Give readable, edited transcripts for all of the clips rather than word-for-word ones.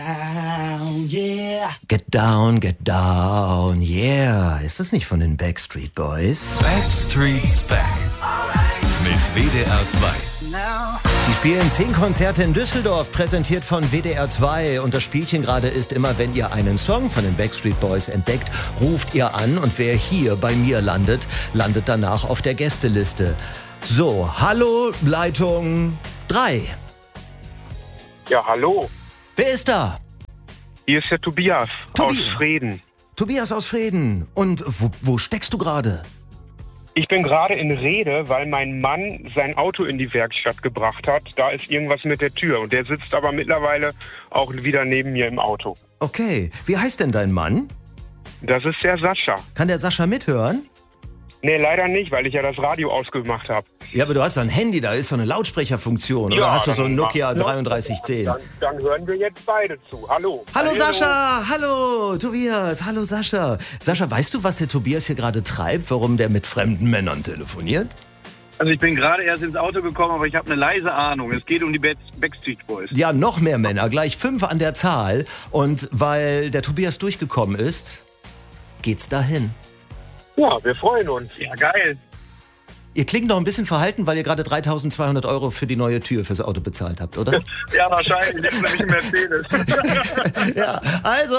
Get down, yeah. Ist das nicht von den Backstreet Boys? Backstreet's Back. Mit WDR 2. Die spielen 10 Konzerte in Düsseldorf, präsentiert von WDR 2. Und das Spielchen gerade ist immer, wenn ihr einen Song von den Backstreet Boys entdeckt, ruft ihr an. Und wer hier bei mir landet, landet danach auf der Gästeliste. So, hallo, Leitung 3. Ja, hallo. Wer ist da? Hier ist der Tobias aus Vreden. Tobias aus Vreden. Und wo steckst du gerade? Ich bin gerade in Rede, weil mein Mann sein Auto in die Werkstatt gebracht hat. Da ist irgendwas mit der Tür und der sitzt aber mittlerweile auch wieder neben mir im Auto. Okay, wie heißt denn dein Mann? Das ist der Sascha. Kann der Sascha mithören? Nee, leider nicht, weil ich ja das Radio ausgemacht habe. Ja, aber du hast doch ein Handy, da ist so eine Lautsprecherfunktion. Oder hast du so ein Nokia 3310? Dann hören wir jetzt beide zu. Hallo. Hallo Sascha, hallo Tobias, hallo Sascha. Sascha, weißt du, was der Tobias hier gerade treibt? Warum der mit fremden Männern telefoniert? Also ich bin gerade erst ins Auto gekommen, aber ich habe eine leise Ahnung. Es geht um die Backstreet Boys. Ja, noch mehr Männer, gleich 5 an der Zahl. Und weil der Tobias durchgekommen ist, geht's dahin. Ja, wir freuen uns. Ja, geil. Ihr klingt noch ein bisschen verhalten, weil ihr gerade 3.200 € für die neue Tür fürs Auto bezahlt habt, oder? Ja, wahrscheinlich. Das ist nämlich ein Mercedes. Ja, also...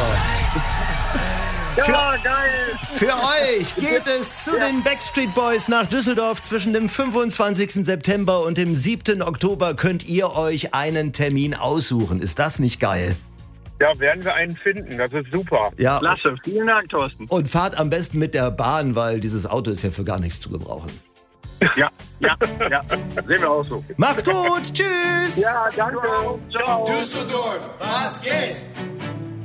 Ja, geil. Für euch geht es zu den Backstreet Boys nach Düsseldorf. Zwischen dem 25. September und dem 7. Oktober könnt ihr euch einen Termin aussuchen. Ist das nicht geil? Ja, werden wir einen finden. Das ist super. Ja. Klasse. Vielen Dank, Thorsten. Und fahrt am besten mit der Bahn, weil dieses Auto ist ja für gar nichts zu gebrauchen. Ja. Sehen wir auch so. Macht's gut. Tschüss. Ja, danke. Ciao. Düsseldorf, was geht?